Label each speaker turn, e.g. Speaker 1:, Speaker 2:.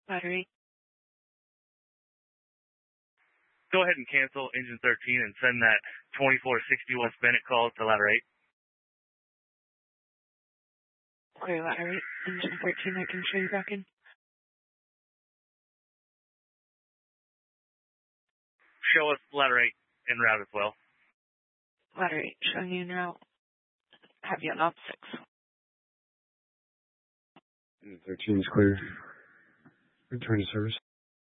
Speaker 1: Ladder 8.
Speaker 2: Go ahead and cancel engine 13 and send that 2460 West Bennett call to ladder 8.
Speaker 1: Clear ladder 8. Engine 13, I can show you back in.
Speaker 2: Show us ladder 8 en route as well.
Speaker 1: Ladder 8, showing you en route. Have you on op 6.
Speaker 3: Engine 13 is clear. Return to service.